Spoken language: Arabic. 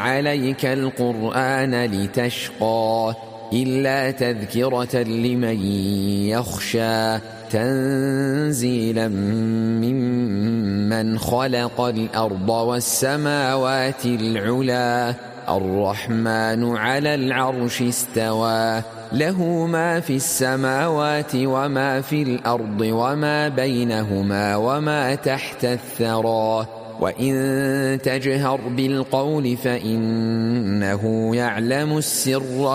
عليك القرآن لتشقى إلا تذكرة لمن يخشى تنزيلا ممن خلق الأرض والسماوات العلا الرحمن على العرش استوى له ما في السماوات وما في الأرض وما بينهما وما تحت الثرى وإن تجهر بالقول فإنه يعلم السر